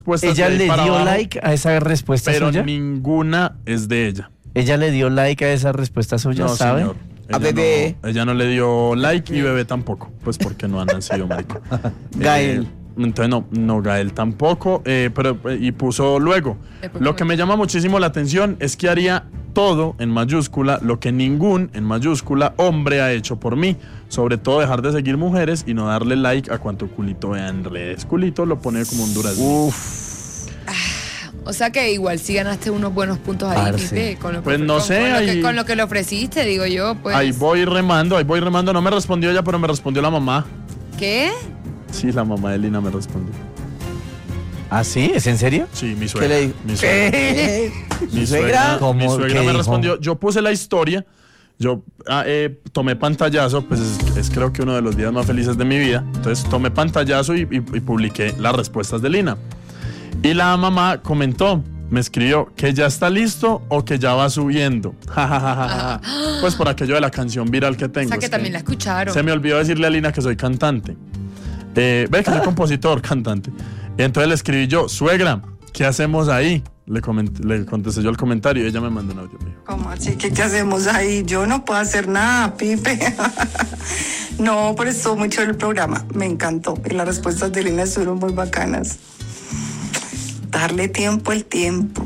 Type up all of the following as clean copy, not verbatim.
Pues ella le dio abajo, like a esa respuesta pero suya. ninguna es de ella. Ella le dio like a esa respuesta suya, No, ¿sabe? señor. A Bebé. Ella no le dio like y Bebé tampoco. Pues porque no han nacido, marico. Gael. Entonces no, Gael tampoco, y puso luego. Lo que me llama muchísimo la atención es que haría todo en mayúscula lo que ningún en mayúscula hombre ha hecho por mí, sobre todo dejar de seguir mujeres y no darle like a cuanto culito vea en redes. Culito lo pone como un durazno. O sea que igual sí ganaste unos buenos puntos ahí, Pipe, con lo que, pues no sé, con lo que le ofreciste, digo yo, pues. Ahí voy remando, no me respondió ella, pero me respondió la mamá. ¿Qué? Sí, la mamá de Lina me respondió. ¿Ah, sí? ¿Es en serio? Sí, mi suegra. ¿Qué le dijo? Mi suegra. ¿Mi suegra? Mi ¿Cómo? suegra ¿Qué me dijo? respondió. Yo puse la historia. Yo tomé pantallazo, pues es creo que uno de los días más felices de mi vida. Entonces tomé pantallazo y publiqué las respuestas de Lina. Y la mamá comentó, me escribió que ya está listo o que ya va subiendo. Pues por aquello de la canción viral que tengo. O sea que también la escucharon. Se me olvidó decirle a Lina que soy cantante. Ve que soy compositor, cantante. Y entonces le escribí yo, suegra, ¿qué hacemos ahí? Le contesté yo el comentario y ella me mandó un audio mío. ¿Cómo así? ¿Qué hacemos ahí? Yo no puedo hacer nada, Pipe. No, pero estuvo mucho el programa. Me encantó. Y las respuestas de Lina estuvieron muy bacanas. Darle tiempo al tiempo.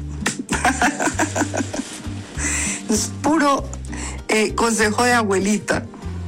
Es puro consejo de abuelita.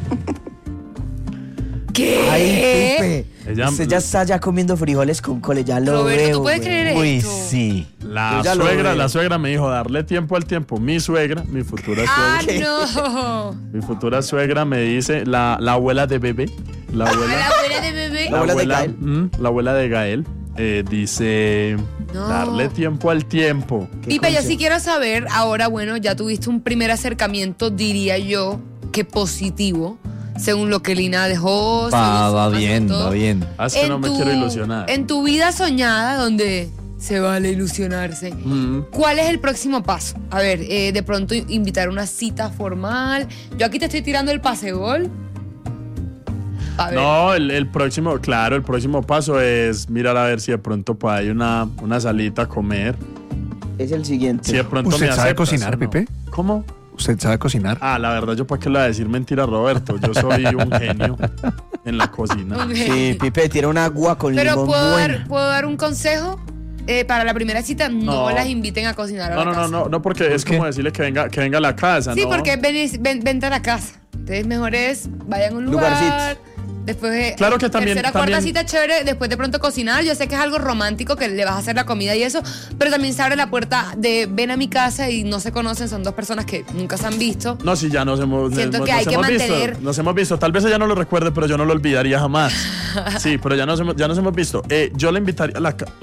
¿Qué? Ay, Pipe. Ella- Usted ya está ya comiendo frijoles con cole, ya lo Roberto, veo. ¿tú puedes güey. creer Uy, esto? sí. La Yo ya lo veo. suegra me dijo darle tiempo al tiempo. Mi suegra, mi futura Ah, suegra. no. Mi futura suegra me dice, la abuela de Bebé, la La abuela, abuela de Bebé. La abuela de Gael. la abuela de Gael, dice, No. darle tiempo al tiempo. Pipe, yo sí quiero saber, ahora, bueno, ya tuviste un primer acercamiento, diría yo, que positivo, según lo que Lina dejó. Va bien, va bien. Ah, es que no me quiero ilusionar. En tu vida soñada, donde se vale ilusionarse, ¿cuál es el próximo paso? A ver, de pronto invitar una cita formal. Yo aquí te estoy tirando el pasegol. A ver. No, el próximo paso es mirar a ver si de pronto pues, hay una salita a comer. Es el siguiente. Si de pronto ¿Usted me sabe aceptas, cocinar, ¿o no? Pipe? ¿Cómo? ¿Usted sabe cocinar? Ah, la verdad, yo para qué le voy a decir mentira a Roberto. Yo soy un genio en la cocina. Ok. Sí, Pipe, tira un agua con Pero limón bueno. ¿puedo dar un consejo? Para la primera cita, no No. las inviten a cocinar a la casa. No, porque es como decirle que venga a la casa, Sí, ¿no? porque vente a la casa. Entonces, mejor es, vayan a un lugar. Lugarcito. Después, Claro que también- tercera, cuarta también- cita chévere, después de pronto cocinar. Yo sé que es algo romántico, que le vas a hacer la comida y eso, pero también se abre la puerta de ven a mi casa y no se conocen, son dos personas que nunca se han visto. No, sí, ya nos hemos Siento nos- que hay nos que hemos mantener- visto, nos hemos visto. Tal vez ella no lo recuerde, pero yo no lo olvidaría jamás. Sí, pero ya nos hemos visto. Yo le invitaría a la casa.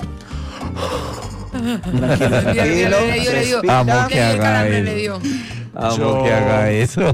Tranquilo, Le dio. respira. Amo Le que dio el haga calambre, él. le dio. Amo Yo- que haga eso.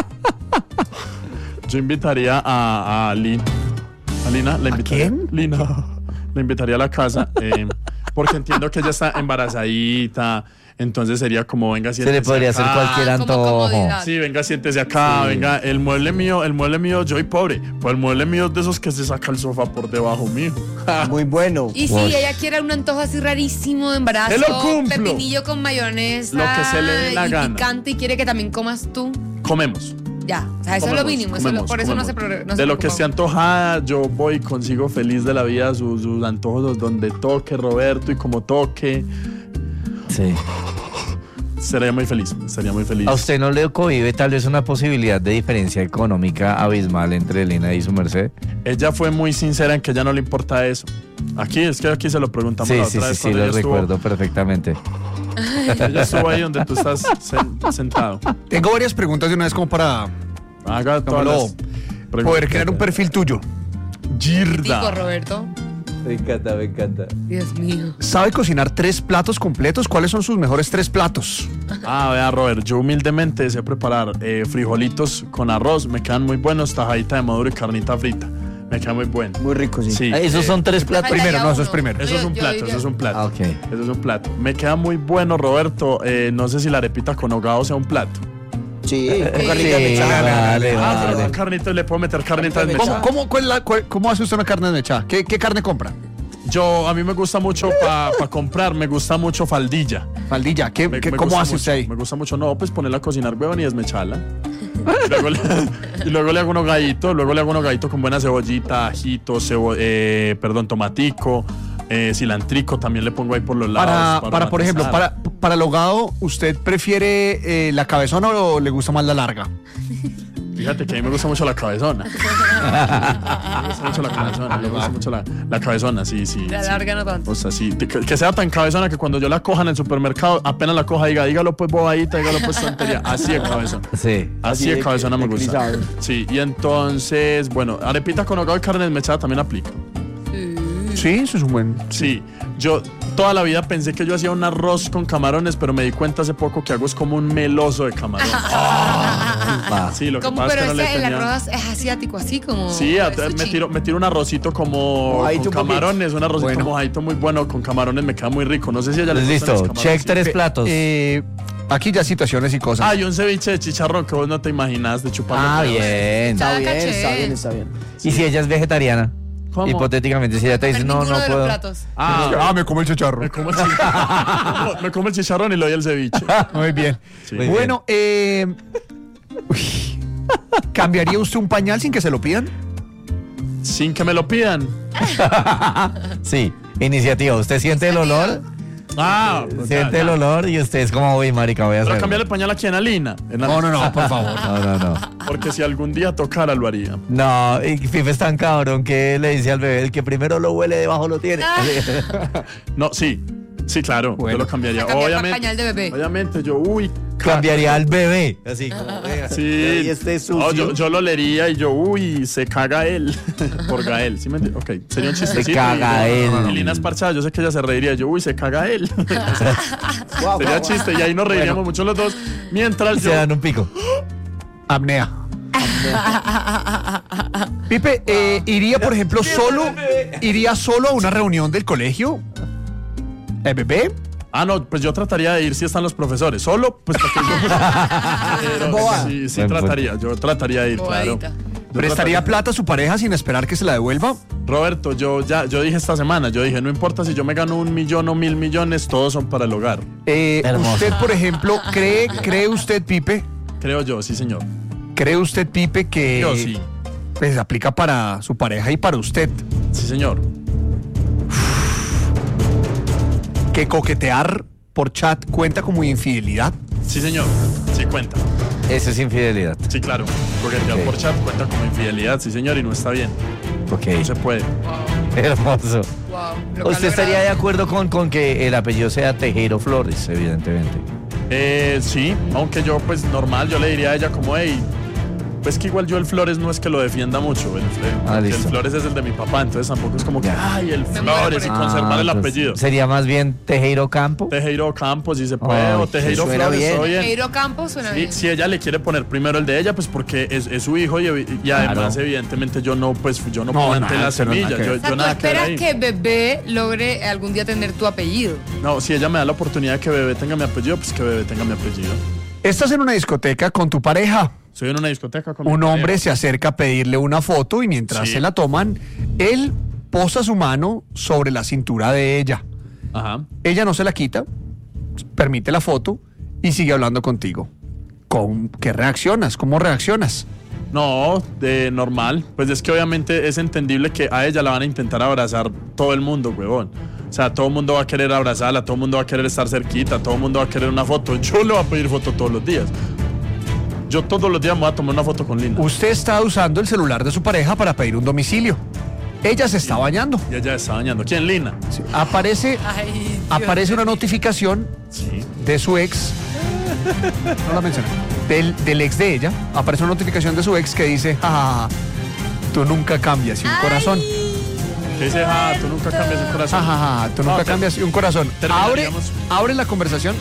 Yo invitaría a Lina. ¿A Lina? ¿La invitaría? quién? Lina. La invitaría a la casa. Porque entiendo que ella está embarazadita. Entonces sería como, venga, Se siéntese le podría hacer acá. cualquier como antojo. comodidad. Sí, venga, siéntese acá, venga, el mueble mío, yo soy pobre, pues el mueble mío es de esos que se saca el sofá por debajo mío. Muy bueno. Y si ella quiere un antojo así rarísimo de embarazo, ¡Te lo cumplo! pepinillo con mayonesa, Lo que se le dé la y gana. picante y quiere que también comas tú, Comemos. ya. O sea, eso es lo mínimo, por eso no se comemos. De lo que esté antojada, yo voy y consigo feliz de la vida sus antojos donde toque Roberto y como toque. Sí. Estaría muy feliz. ¿A usted no le cohibe tal vez una posibilidad de diferencia económica abismal entre Lina y su merced? Ella fue muy sincera en que ella no le importa eso. Aquí se lo preguntamos Sí, la sí, otra sí, vez sí, cuando lo ella estuvo. recuerdo perfectamente. Ella estuvo ahí donde tú estás sentado. Tengo varias preguntas de una vez como para Haga todas Tómalo. las preguntas. poder crear un perfil tuyo. Girda. Roberto. Me encanta. Dios mío. ¿Sabe cocinar 3 platos completos? ¿Cuáles son sus mejores 3 platos? Vea, Robert, yo humildemente sé preparar frijolitos con arroz, me quedan muy buenos, tajadita de maduro y carnita frita. Me queda muy bueno. Muy rico, sí. Sí. Esos son 3 platos. Faltaría Primero, no, eso es uno. primero. Eso es un Yo plato, diría- eso es un plato. Ah, ok. Eso es un plato. Me queda muy bueno, Roberto. No sé si la arepita con hogado sea un plato. Sí, con Sí, carnita mechada. vale, Pero vale. con carnita le puedo meter carnita desmechada. ¿Cómo hace usted una carne desmechada? ¿Qué carne compra? A mí me gusta mucho para comprar, me gusta mucho faldilla. Faldilla, ¿cómo gusta hace mucho, usted? Me gusta mucho, no, pues ponerla a cocinar, huevón, y desmecharla. Y luego le hago unos gallitos con buena cebollita, ajito, tomatico, cilantrico, también le pongo ahí por los lados. Para por ejemplo, para el ahogado, ¿usted prefiere la cabezona o le gusta más la larga? Fíjate que a mí me gusta mucho la cabezona. Me gusta mucho la cabezona, sí. La larga no tanto. O sea, sí, que sea tan cabezona que cuando yo la coja en el supermercado, apenas la coja, dígalo pues bobadita, dígalo pues tontería. Así de cabezona. Sí. Así de cabezona me gusta. grisado. Sí, y entonces, bueno, arepita con ahogado y carne desmechada también aplica. Sí, eso es un buen... Sí, yo toda la vida pensé que yo hacía un arroz con camarones, pero me di cuenta hace poco que hago es como un meloso de camarones. Sí, lo que ¿Cómo? pasa es Pero que no le el tenía... arroz es asiático, así como. Sí, sushi. me tiro un arrocito como Mojadito con un poquito. camarones, un arrocito Bueno. mojadito muy bueno con camarones, me queda muy rico. No sé si a ella le Pues gustan los listo, camarones. check 3 platos. Aquí ya situaciones y cosas. Ah, y un ceviche de chicharrón que vos no te imaginas de chuparlo. Bien. Está bien, caché. está bien, está bien. ¿Y si ella es vegetariana? ¿Cómo? Hipotéticamente, si ella te dice, no Ninguno de los puedo. platos. Me como el chicharro. Me como el chicharrón y le doy el ceviche. Muy bien. Sí. Muy Bueno, ¿cambiaría usted un pañal sin que se lo pidan? Sin que me lo pidan. Sí, iniciativa. ¿Usted siente el olor? Ah, Siente el olor y usted es como, uy, marica, voy a Pero hacer. cambiarle el pañal aquí en Alina. No, por favor. No. Porque si algún día tocara, lo haría. No, y Fife es tan cabrón que le dice al bebé, el que primero lo huele, debajo lo tiene. No, sí, claro. Bueno. Yo lo cambiaría. A cambiar Obviamente. pañal de bebé. Obviamente, Cambiaría al bebé. Así como, vea. Sí. Y este es No, sucio. yo lo leería y se caga él. Por Gael. ¿Sí me entiendes? Ok, sería un chistecito. Se caga él. Y Lina es parchada, yo sé que ella se reiría. Se caga él. Guau, Sería guau, chiste y ahí nos reiríamos mucho los dos. Mientras Se dan un pico. Apnea. Pipe, ¿iría, por ejemplo, solo a una reunión del colegio? ¿Bebé? Ah, no, pues yo trataría de ir si están los profesores. Solo, pues porque yo. Boa. Pero sí Buen trataría. Yo trataría de ir, claro. Bobadita. Yo ¿Prestaría trataría. plata a su pareja sin esperar que se la devuelva? Roberto, yo dije esta semana, no importa si yo me gano 1 millón o 1.000 millones, todos son para el hogar. Hermoso. Usted, por ejemplo, ¿cree usted, Pipe? Creo yo, sí, señor. ¿Cree usted, Pipe, que Yo sí. pues aplica para su pareja y para usted? Sí, señor. ¿Que coquetear por chat cuenta como infidelidad? Sí, señor. Sí cuenta. Eso es infidelidad. Sí, claro. Coquetear Ok. por chat cuenta como infidelidad, sí, señor, y no está bien. Ok. No se puede. Hermoso. Wow. Lo que ¿Usted ha estaría de logrado. acuerdo con que el apellido sea Tejero Flores, evidentemente? Sí, aunque yo, pues, normal, yo le diría a ella como, hey, pues que igual yo el Flores no es que lo defienda mucho. Porque el listo. Flores es el de mi papá, entonces tampoco es como que, Ya. ay, el Me muero Flores por y él. conservar el Entonces, apellido. Sería más bien Tejero Campo. Tejero Campos, si se puede, Ay, o Tejero suena Flores, bien. todo bien. Eiro Campos suena Sí, bien. si ella le quiere poner primero el de ella, pues porque es su hijo y además, evidentemente, yo no planté nada, la eso no nada semilla. que ver. O sea, tú nada que ver esperas ahí. que bebé logre algún día tener tu apellido. No, si ella me da la oportunidad de que bebé tenga mi apellido, pues que bebé tenga mi apellido. Estás en una discoteca con tu pareja. Soy en una discoteca con mi Un hombre pareja. se acerca a pedirle una foto y mientras Sí. se la toman, él posa su mano sobre la cintura de ella. Ajá. Ella no se la quita, permite la foto y sigue hablando contigo. ¿Con qué reaccionas? ¿Cómo reaccionas? No, de normal. Pues es que obviamente es entendible que a ella la van a intentar abrazar todo el mundo, huevón. O sea, todo el mundo va a querer abrazarla, todo el mundo va a querer estar cerquita, todo el mundo va a querer una foto. Yo le voy a pedir foto todos los días. Yo todos los días me voy a tomar una foto con Lina. Usted está usando el celular de su pareja para pedir un domicilio. Ella se está bañando. Y ella está bañando. ¿Quién, Lina? Aparece Ay, Dios aparece una mío. notificación Sí. de su ex. No la mencioné. Del ex de ella. Aparece una notificación de su ex que dice: "Ja, tú nunca cambias y un corazón. ¿Qué dice? Tú nunca cambias el corazón. Ja, ja, ja, tú nunca No, cambias y un corazón". terminaríamos. Abre la conversación.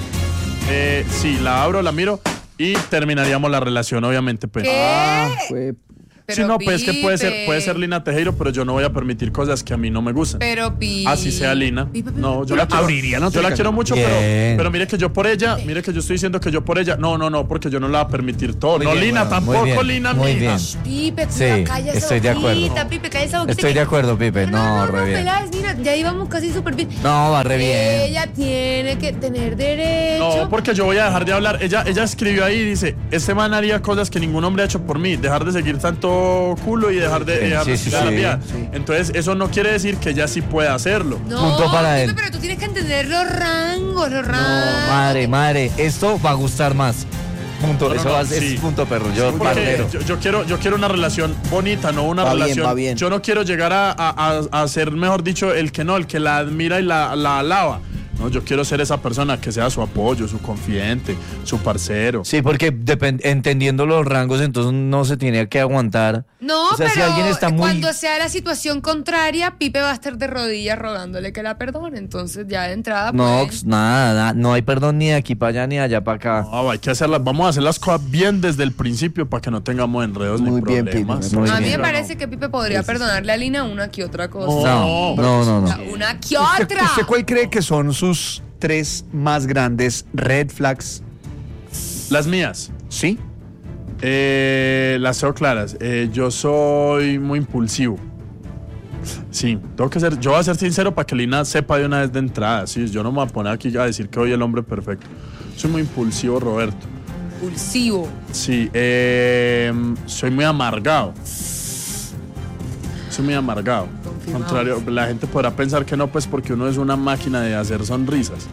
Sí, la abro, la miro y terminaríamos la relación, obviamente. Pues. ¿Qué? Fue Pero Sí, no, pues es que puede Pipe. ser Lina Tejero, pero yo no voy a permitir cosas que a mí no me gustan. Pero Pipe. Así sea Lina. Pipe, No, yo la quiero. Abriría Yo la quiero mucho, Bien. pero mire que yo por ella, mire que yo estoy diciendo que yo por ella. No, porque yo no la voy a permitir todo. Muy No, bien, Lina, bueno, muy tampoco bien, Lina, muy mija. bien. Pipe, Sí, calla esa estoy de acuerdo. boquita, Pipe, calla esa boquita. Estoy de acuerdo, Pipe. No, re bien. Peláez, mira, ya íbamos casi súper bien. No, va re bien. Ella tiene que tener derecho. No, porque yo voy a dejar de hablar. Ella escribió ahí y dice, este man haría cosas que ningún hombre ha hecho por mí. Dejar de seguir tanto culo y dejar de Sí, tirar la sí, vía. sí. Entonces, eso no quiere decir que ella sí pueda hacerlo. No, Punto para Pipe, él. pero tú tienes que entender los rangos, los rangos. No, madre, esto va a gustar más. Punto, No, no, eso no, va a ser sí. punto, perro. Yo, Porque partero. yo quiero una relación bonita, no una Va bien, relación. va bien. Yo no quiero llegar a ser, mejor dicho, el que la admira y la alaba. No, yo quiero ser esa persona que sea su apoyo, su confidente, su parcero. Sí, porque entendiendo los rangos, entonces no se tiene que aguantar. No, O sea, pero si alguien está muy... cuando sea la situación contraria, Pipe va a estar de rodillas rogándole que la perdone. Entonces, ya de entrada, No, pues, nada, no hay perdón ni de aquí para allá ni de allá para acá. No, hay que hacerlas, vamos a hacer las cosas bien desde el principio para que no tengamos enredos Muy ni bien, problemas. Pipe, muy a mí bien. me parece que Pipe podría perdonarle a Lina una que otra cosa. No. No. Una que ¿Usted, otra. usted cuál cree que son sus 3 más grandes red flags? Las mías. ¿Sí? Las tengo claras. Yo soy muy impulsivo. Sí, tengo que ser. Yo voy a ser sincero para que Lina sepa de una vez de entrada. Sí, yo no me voy a poner aquí a decir que soy el hombre perfecto. Soy muy impulsivo, Roberto. Impulsivo. Sí, soy muy amargado. Soy muy amargado. Confirmado. Contrario, la gente podrá pensar que no, pues porque uno es una máquina de hacer sonrisas.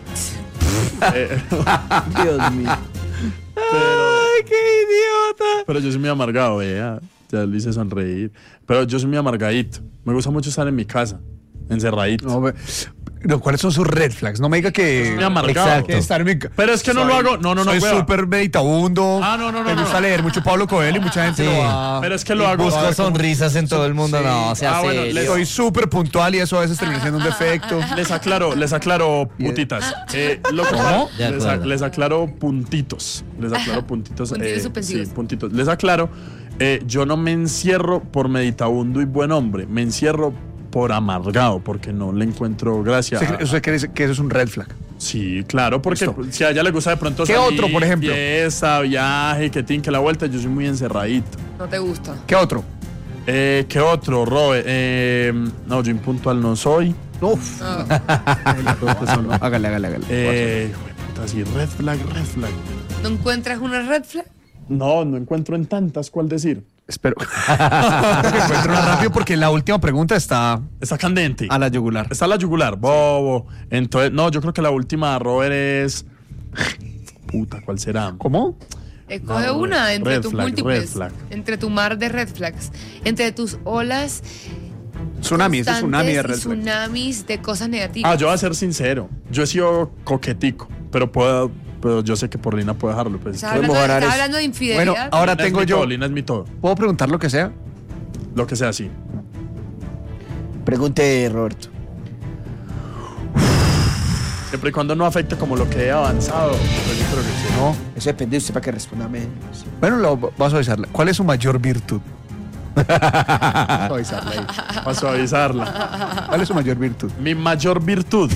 Dios mío. ¡Ay, qué idiota! Pero yo soy muy amargado, vea. Ya le hice sonreír. Pero yo soy muy amargadito. Me gusta mucho estar en mi casa, encerradito. No, ¿cuáles son sus red flags? No me diga que... Muy amargado. Exacto. que estar en mi Pero es que no lo hago. No, soy hueva. súper meditabundo. Ah, no. Me gusta leer mucho Pablo Coelho y mucha gente Sí. lo va... Pero es que lo hago. Busco sonrisas en todo el mundo. Sí. No, o sea, Ah, bueno, serio. Soy súper puntual y eso a veces termina siendo un defecto. Les aclaro putitas. Lo que ¿Cómo? De acuerdo. les aclaro puntitos. Les aclaro puntitos. Puntitos suspensivos. Sí, puntitos. Les aclaro. Yo no me encierro por meditabundo y buen hombre. Me encierro por amargado, porque no le encuentro gracia. ¿Usted cree que eso es un red flag? Sí, claro, porque Listo. si a ella le gusta de pronto ¿Qué salir, otro, por ejemplo? fiesta, viaje, que tin, que la vuelta, yo soy muy encerradito. No te gusta. ¿Qué otro? ¿Qué otro, Robe? No, yo impuntual no soy. Uf. Hágale. Puta, sí, red flag. ¿No encuentras una red flag? No encuentro en tantas, ¿cuál decir? Espero que encuentre una rápido porque la última pregunta está Está candente. a la yugular. Está la yugular, bobo. Entonces, no, yo creo que la última, Robert, es... Puta, ¿cuál será? ¿Cómo? Escoge No, una entre red tus flag, múltiples. red flag. Entre tu mar de red flags. Entre tus olas. Tsunami, ese tsunami de constantes red y flag. tsunamis de cosas negativas. Yo voy a ser sincero. Yo he sido coquetico, pero yo sé que por Lina puedo dejarlo. Pues. Estás hablando, mejorar estás eso. hablando de infidelidad. Bueno, ahora Lina es tengo mi yo. todo, Lina es mi todo. ¿Puedo preguntar lo que sea? Lo que sea así. Pregunte, Roberto. Siempre y cuando no afecte como lo que he avanzado, pues yo creo que sí. No. Eso depende de usted para que responda menos. Bueno, vas a avisarle. ¿Cuál es su mayor virtud? Suavizarla ahí. Para suavizarla. ¿Cuál es su mayor virtud? Mi mayor virtud.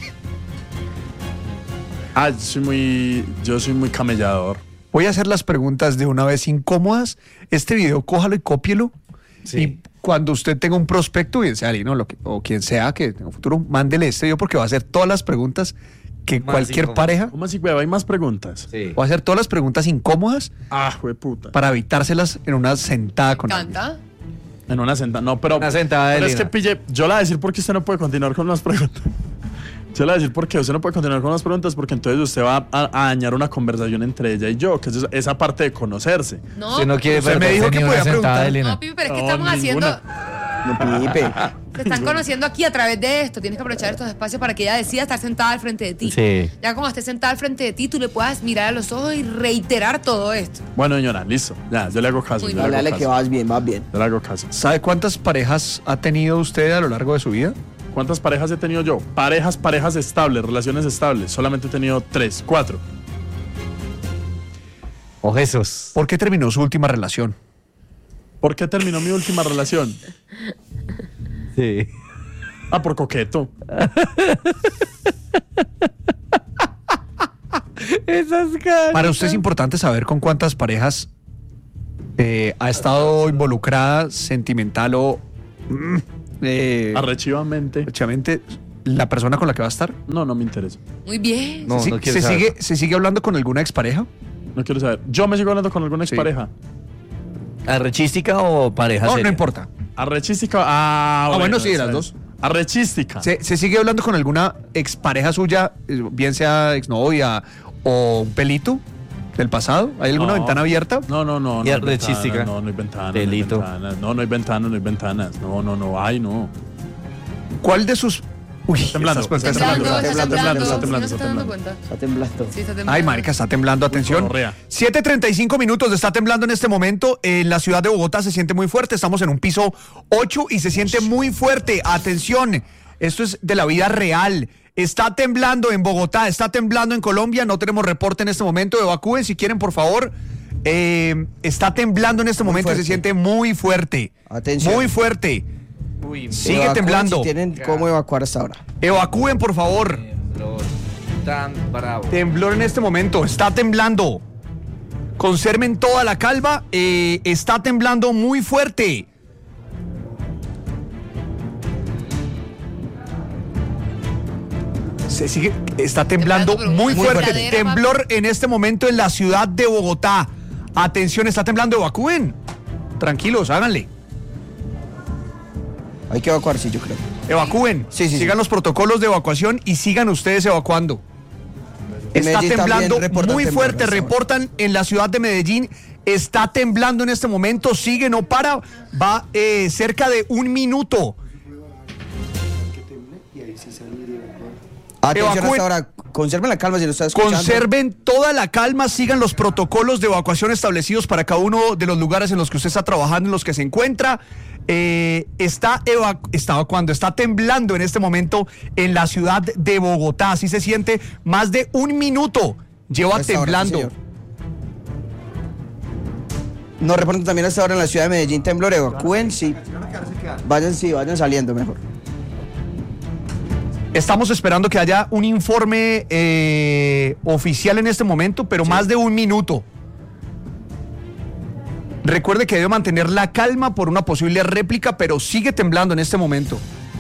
Yo soy muy camellador. Voy a hacer las preguntas de una vez incómodas. Este video, cójalo y cópielo. Sí. Y cuando usted tenga un prospecto, bien sea Lino o quien sea que tenga un futuro, mándele este video porque va a hacer todas las preguntas que Más cualquier incómodas. pareja. ¿Cómo así, hueva? ¿Hay más preguntas? Sí. Va a hacer todas las preguntas incómodas Jueputa. para evitárselas en una sentada con alguien. ¿Canta? En una sentada. No, pero. Una sentada de Pero es Lina. que pille. Yo la voy a decir porque usted no puede continuar con las preguntas. Yo le voy a decir por qué usted no puede continuar con las preguntas, porque entonces usted va a dañar una conversación entre ella y yo, que es esa parte de conocerse. No, Usted no quiere Usted me dijo perderse que ni una podía sentada preguntar. de Lina. no, Pipe, pero es que No, estamos ninguna. No, Pipe. te están conociendo aquí a través de esto. Tienes que aprovechar estos espacios para que ella decida estar sentada al frente de ti. Sí. Ya cuando esté sentada al frente de ti, tú le puedas mirar a los ojos y reiterar todo esto. Bueno, señora, listo. Ya, yo le hago caso. Muy Yo le Dale, hago dale, que caso. vas bien, vas bien. Yo le hago caso. ¿Sabe cuántas parejas ha tenido usted a lo largo de su vida? ¿Cuántas parejas he tenido yo? Parejas estables, relaciones estables. Solamente he tenido 3, 4. O Jesús. ¿Por qué terminó su última relación? ¿Por qué terminó mi última relación? Sí. Por coqueto. Esas caras. Para usted es importante saber con cuántas parejas ha estado involucrada sentimental o Arrechivamente. efectivamente la persona con la que va a estar. No me interesa. Muy bien. No, no quiero saber. ¿Se sigue hablando con alguna expareja? No quiero saber. Yo me sigo hablando con alguna Sí. expareja. ¿Arrechística o pareja No, seria? no importa. Arrechística. Bueno, sí, esa las es. dos. Arrechística. ¿Se sigue hablando con alguna expareja suya, bien sea exnovia o un pelito del pasado? ¿Hay alguna No. ventana abierta? No. Y hay arrechística. ventanas, no hay ventanas. Delito. No hay ventanas. No. Ay, no. ¿Cuál de sus... Uy, temblando. estas cosas- Está temblando, está está temblando, temblando. está temblando, ¿No se está está dando temblando. cuenta? Está temblando. Sí, está temblando. Ay, marica, está temblando, atención. Gonorrea. 7:35 minutos, está temblando en este momento. En la ciudad de Bogotá se siente muy fuerte. Estamos en un piso 8 y se siente muy fuerte. Atención, esto es de la vida real. Está temblando en Bogotá, está temblando en Colombia. No tenemos reporte en este momento. Evacúen si quieren, por favor. Está temblando en este momento y se fuerte. siente muy fuerte. Atención. Muy fuerte. Sigue Evacúen temblando. Si tienen cómo evacuar hasta ahora. Evacúen, por favor. Temblor tan bravo. Temblor en este momento, está temblando. Conserven toda la calma, está temblando muy fuerte. Se sigue, está temblando Temblando, pero muy muy fuerte. fuerte. Temblor en este momento en la ciudad de Bogotá. Atención, está temblando, evacúen. Tranquilos, háganle. Hay que evacuar, sí, yo creo. Evacúen. Sí, sí, Sigan sí. los protocolos de evacuación y sigan ustedes evacuando. En Está Medellín temblando también reportan muy temblor fuerte, hasta ahora. reportan en la ciudad de Medellín. Está temblando en este momento, sigue, no para, va cerca de 1 minuto. Atención Evacúen. hasta ahora. Conserven la calma si lo está escuchando. Conserven toda la calma, sigan los protocolos de evacuación establecidos para cada uno de los lugares en los que usted está trabajando, en los que se encuentra. Está evacuando, está temblando en este momento en la ciudad de Bogotá. Así se siente, más de 1 minuto lleva Hasta ahora, temblando. sí, señor. Nos reportan también hasta ahora en la ciudad de Medellín temblor. Evacúen, sí. Vayan saliendo mejor. Estamos esperando que haya un informe oficial en este momento, pero más de 1 minuto. Recuerde que debe mantener la calma por una posible réplica, pero sigue temblando en este momento.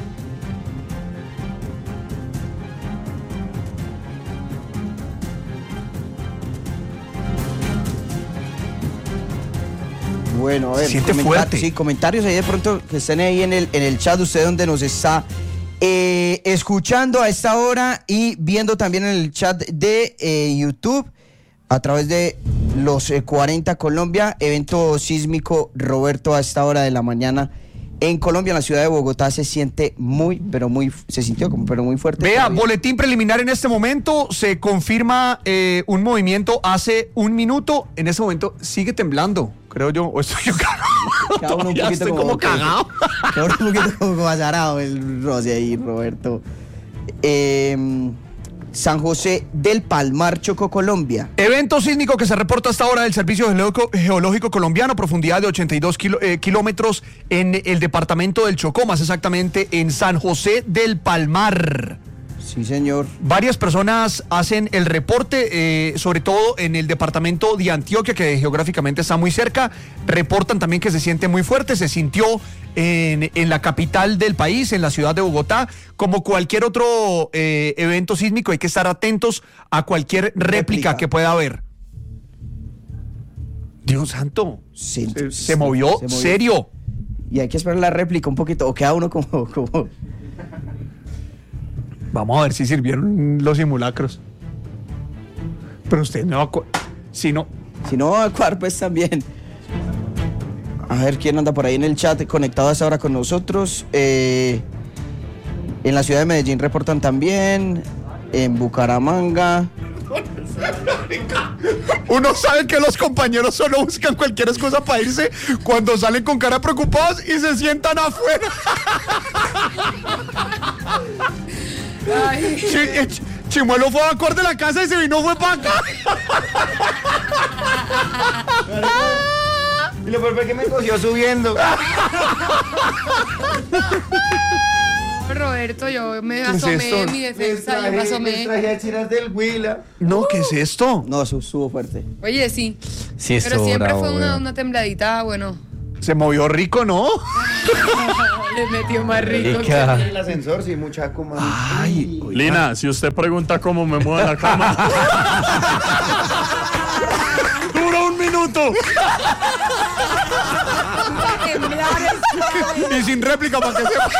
Bueno, a ver. Se siente fuerte. Sí, comentarios ahí de pronto que estén ahí en el chat de usted donde nos está escuchando a esta hora y viendo también en el chat de YouTube a través de los 40 Colombia, evento sísmico, Roberto, a esta hora de la mañana en Colombia, en la ciudad de Bogotá, se siente se sintió pero muy fuerte. Vea, todavía. boletín preliminar en este momento, se confirma un movimiento hace 1 minuto, en este momento sigue temblando, creo yo, o estoy yo cagado. Queda uno un Todavía poquito estoy como cagado. Queda uno un poquito como azarado el Rosy ahí, Roberto. San José del Palmar, Chocó, Colombia. Evento sísmico que se reporta hasta ahora del Servicio Geológico Colombiano, profundidad de 82 kilómetros en el departamento del Chocó, más exactamente en San José del Palmar. Sí, señor. Varias personas hacen el reporte, sobre todo en el departamento de Antioquia, que geográficamente está muy cerca. Reportan también que se siente muy fuerte, se sintió en la capital del país, en la ciudad de Bogotá. Como cualquier otro evento sísmico, hay que estar atentos a cualquier réplica que pueda haber. Dios santo, Sí, se movió serio. Y hay que esperar la réplica un poquito, o queda uno como... Vamos a ver si sirvieron los simulacros. Pero usted no... Si no... Si no va a evacuar, pues también. A ver quién anda por ahí en el chat conectado a esa hora con nosotros. En la ciudad de Medellín reportan también. En Bucaramanga. Uno sabe que los compañeros solo buscan cualquier excusa para irse cuando salen con cara preocupados y se sientan afuera. Ay. Chimuelo fue a evacuar de la casa y se vino fue para acá. Y lo peor fue que me cogió subiendo. Roberto, yo me es asomé esto? en mi defensa, yo me asomé. a chinas del Huila. No, ¿qué es esto? No, eso estuvo fuerte. Oye, sí. Sí, Pero estuvo siempre bravo, fue weón. una tembladita, bueno. Se movió rico, ¿no? Le metió más rico. Rica. El ascensor, sí, mucha coma. Ay, Lina, si usted pregunta cómo me muevo en la cama. Dura 1 minuto. y sin réplica para que sepa.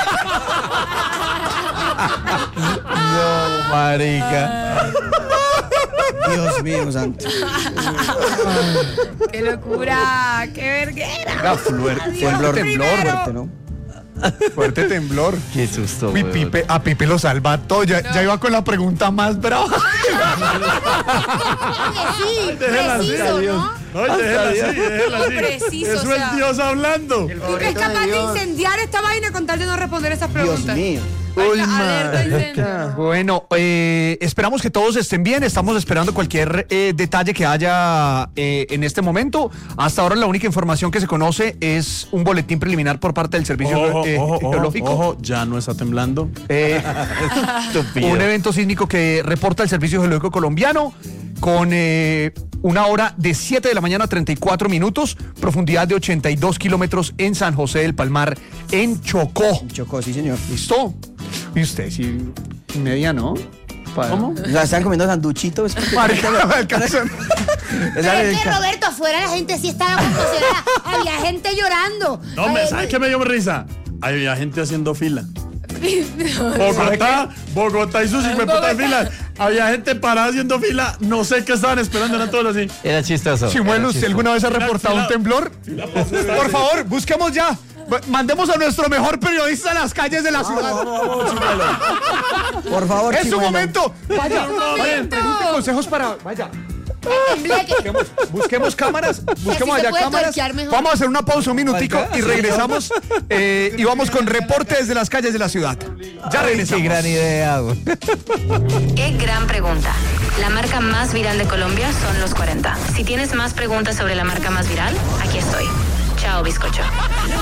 No, marica. Dios mío, santo. ¡Qué locura! ¡Qué verguera! Temblor, fuerte, ¿no? Fuerte temblor. Qué susto, Uy, weón. Pipe, a Pipe lo salva todo. Ya iba con la pregunta más brava. Sí, Déjela así, preciso, ¿no? No, déjela así, déjela así. Preciso, Eso o sea. es Dios hablando. Pipe es capaz de incendiar esta vaina con tal de no responder esas Dios preguntas. mío. Alerta, incendio. Bueno, esperamos que todos estén bien. Estamos esperando cualquier detalle que haya en este momento. Hasta ahora la única información que se conoce es un boletín preliminar por parte del Servicio Geológico. Ojo, ya no está temblando. Estúpido. Un evento sísmico que reporta el Servicio Geológico Colombiano con una hora de 7 de la mañana a 34 minutos, profundidad de 82 kilómetros en San José del Palmar, en Chocó. Chocó, sí, señor. ¿Listo? Y usted, sí, media, ¿no? ¿Cómo? O sea, están comiendo sanduchitos. Marica, no me alcanzan. Pero es que Roberto, afuera la gente sí estaba conmocionada. Había gente llorando. No, ¿sabes qué me dio risa? Había gente haciendo fila. Bogotá y sus hijueputas filas. Había gente parada haciendo fila. No sé qué estaban esperando, eran todos así. Era chistoso. Chimuelo, ¿usted alguna vez ha reportado un temblor? Por favor, busquemos ya. Mandemos a nuestro mejor periodista a las calles de la ciudad. Por favor, Es su Chimuelo. momento. Vaya, vayan, pregunten consejos para. Vaya. Busquemos cámaras, busquemos se allá puede cámaras. torquear mejor. Vamos a hacer una pausa un minutico y regresamos y vamos con reportes de las calles de la ciudad. Ya regresamos. Qué gran idea, güey. Qué gran pregunta. La marca más viral de Colombia son los 40. Si tienes más preguntas sobre la marca más viral, aquí estoy. Chao, bizcocho.